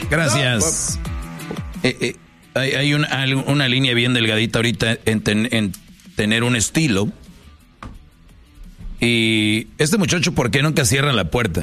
Gracias. Hay una línea bien delgadita ahorita en tener un estilo. Y este muchacho, ¿por qué nunca cierra la puerta?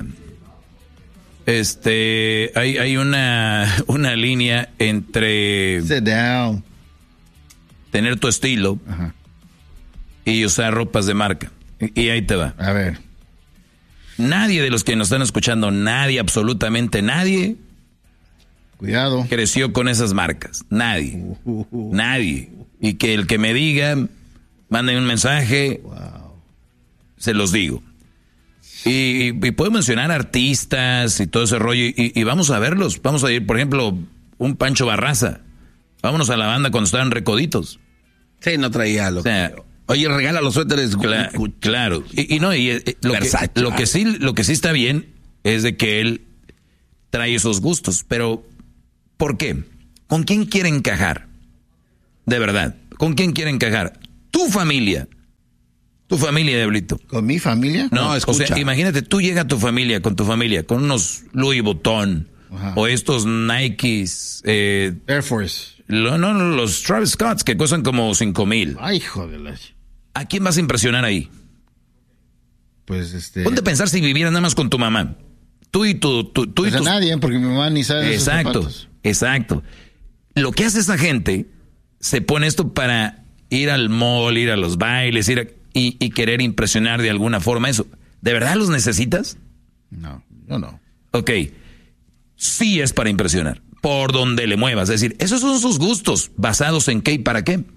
Hay una línea entre Sit down. Tener tu estilo y usar ropas de marca. Y ahí te va. A ver. Nadie de los que nos están escuchando, nadie, absolutamente nadie, cuidado, creció con esas marcas. Nadie. Nadie. Y que el que me diga, manden un mensaje, se los digo. Y puedo mencionar artistas y todo ese rollo, y vamos a verlos. Vamos a ir, por ejemplo, un Pancho Barraza. Vámonos a la banda cuando estaban recoditos. Sí, no traía lo Oye, regala los suéteres. Claro. Lo que sí está bien es de que él trae esos gustos. Pero, ¿por qué? ¿Con quién quiere encajar? De verdad. ¿Con quién quiere encajar? Tu familia. Tu familia, Diablito. ¿Con mi familia? No, escucha. O sea, imagínate, tú llegas a tu familia, con unos Louis Vuitton, o estos Nikes. Air Force. No, los Travis Scotts, que cuestan como 5,000. Ay, joder. ¿A quién vas a impresionar ahí? Pues Ponte a pensar si vivieras nada más con tu mamá. Tú y a nadie, porque mi mamá ni sabe. Exacto. Lo que hace esa gente, se pone esto para ir al mall, ir a los bailes, y querer impresionar de alguna forma eso. ¿De verdad los necesitas? No, yo no. Ok, sí es para impresionar, por donde le muevas. Es decir, esos son sus gustos, basados en qué y para qué.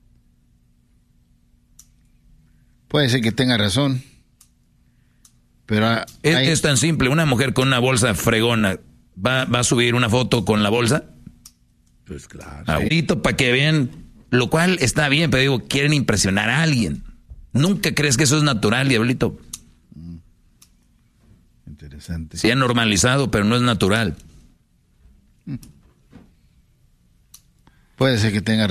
Puede ser que tenga razón. Pero es tan simple. Una mujer con una bolsa fregona, ¿va a subir una foto con la bolsa? Pues claro. Ahorita para que vean, lo cual está bien, pero digo, quieren impresionar a alguien. ¿Nunca crees que eso es natural, Diablito? Interesante. Se ha normalizado, pero no es natural. Puede ser que tenga